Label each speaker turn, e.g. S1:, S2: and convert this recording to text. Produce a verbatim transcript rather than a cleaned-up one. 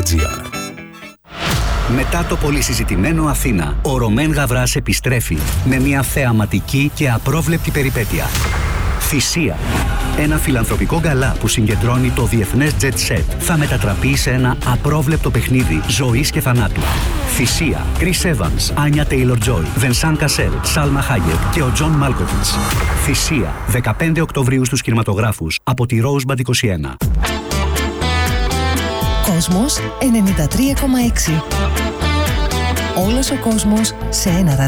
S1: τζι άρ.
S2: Μετά το πολυσυζητημένο Αθήνα, ο Ρωμέν Γαβράς επιστρέφει με μια θεαματική και απρόβλεπτη περιπέτεια. Θυσία. Ένα φιλανθρωπικό γκαλά που συγκεντρώνει το διεθνές jet set θα μετατραπεί σε ένα απρόβλεπτο παιχνίδι ζωής και θανάτου. Θυσία. Chris Evans, Άνια Taylor-Joy, Vincent Cassel, Salma Hayek και ο John Malkovich. Θυσία. δεκαπέντε Οκτωβρίου στους κινηματογράφους από τη Rosebud είκοσι ένα.
S3: Κόσμος ενενήντα τρία κόμμα έξι. Όλος ο κόσμος σε ένα